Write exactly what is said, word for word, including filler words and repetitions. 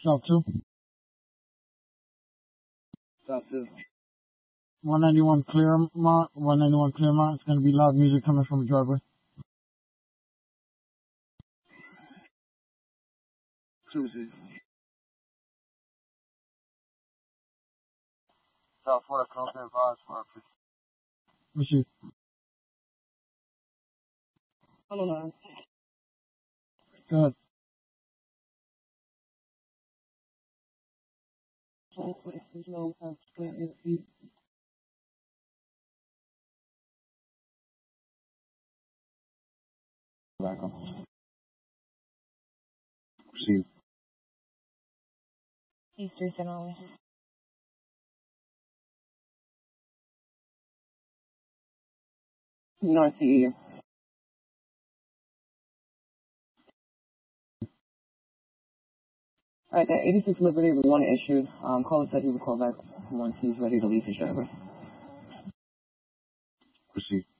South two. South two. one ninety-one Claremont, one ninety-one Claremont. It's going to be loud music coming from the driveway. Tuesday. South Florida, Colton Vibes, Harper. Receive. Hello, line. Go ahead. Back on. Receive. East three seven. North C E. Alright, that eighty-six Liberty was one issued. Um, caller said he would call back once he's ready to leave his driver. Receive.